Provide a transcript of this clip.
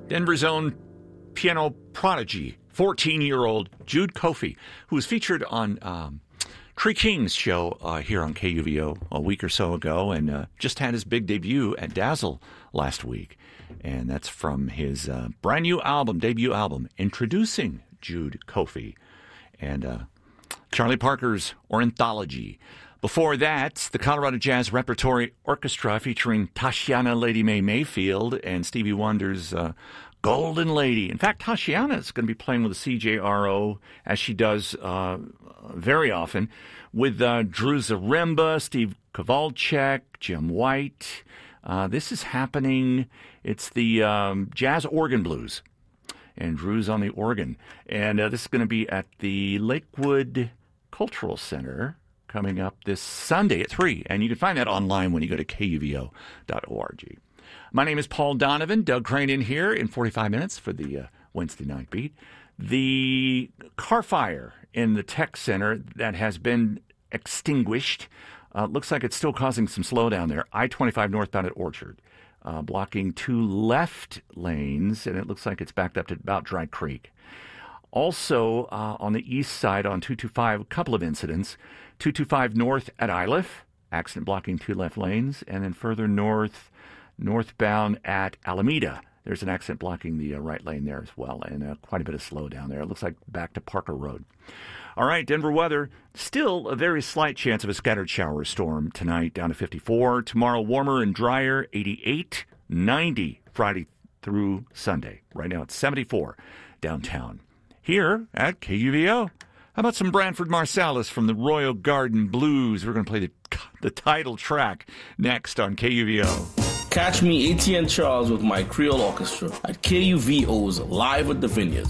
Denver's own piano prodigy, 14-year-old Jude Coffey, who was featured on Tree King's show here on KUVO a week or so ago, and just had his big debut at Dazzle last week. And that's from his brand new album, debut album, Introducing Jude Coffey, and Charlie Parker's Ornithology. Before that, the Colorado Jazz Repertory Orchestra featuring Tashiana Lady Mae Mayfield and Stevie Wonder's Golden Lady. In fact, Tashiana is going to be playing with the CJRO, as she does very often, with Drew Zaremba, Steve Kovalchek, Jim White. This is happening. It's the Jazz Organ Blues, and Drew's on the organ. And this is going to be at the Lakewood Cultural Center coming up this Sunday at 3. And you can find that online when you go to kuvo.org. My name is Paul Donovan. Doug Crane in here in 45 minutes for the Wednesday Night Beat. The car fire in the tech center that has been extinguished looks like it's still causing some slowdown there. I-25 northbound at Orchard, blocking 2 left lanes, and it looks like it's backed up to about Dry Creek. Also, on the east side on 225, a couple of incidents. 225 north at Iliff, accident blocking 2 left lanes, and then further northbound at Alameda. There's an accident blocking the right lane there as well, and quite a bit of slowdown there. It looks like back to Parker Road. All right, Denver weather. Still a very slight chance of a scattered shower storm tonight, down to 54. Tomorrow, warmer and drier, 88, 90 Friday through Sunday. Right now, it's 74 downtown. Here at KUVO. How about some Branford Marsalis from the Royal Garden Blues? We're going to play the title track next on KUVO. Catch me, ATN Charles, with my Creole Orchestra at KUVO's Live at the Vineyards,